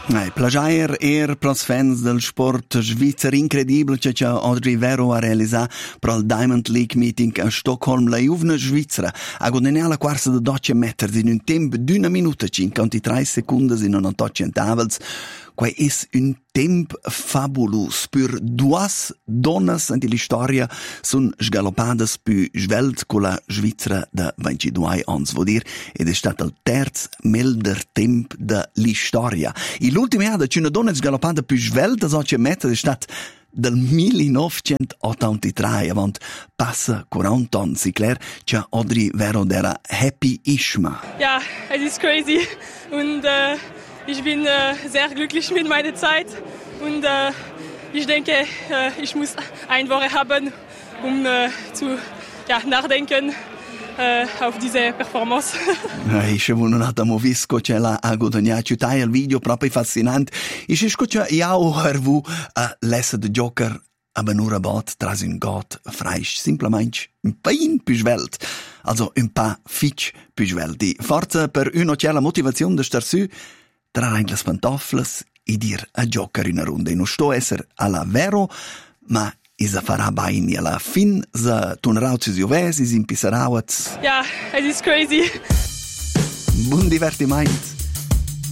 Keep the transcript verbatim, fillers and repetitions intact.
Eh, plagiare er pros fans del sport svizzer incredibile che c'ha Audrey Vero a realizzare per il Diamond League meeting a Stockholm. La giovane svizzera ha guadagnato la quarta da dodici metri in un tempo di una minuta e cinquantatré secondi in ottanta centavels. Quai es un temp fabulous per duas donnas in la storia sun sgalopadas più svelt con la Svizzera da ventidue ans, vuol dire, ed è stato il terzo milder temp della storia. E l'ultimo anno che una donna sgalopada più svelta a dodici metri è stato del millenovecentottantatré, avant passa quaranta anni, si klar, c'è Audrey Vero dera happy Ishma. Ja, es ist crazy und äh, ich bin äh, sehr glücklich mit meiner Zeit und äh, ich denke, äh, ich muss eine Woche haben, um äh, zu ja, nachdenken äh, auf diese Performance. E se non abbiamo visto che la ha guadagnato il video proprio fascinante. E se scuccia io ho a l'essa de Joker aber nur ein Bad tras un gat freisch, simplement un pain più svelt, also un pa fitch più svelti. Forza per un'occhiala motivazione de star su, tra le pantofles e dir a giocare una ronda. Non sto essere alla vero, ma isa farà bene alla fin, se tornerà ci giovesi, si impisserà. Ja, es ist crazy. Buon divertimento.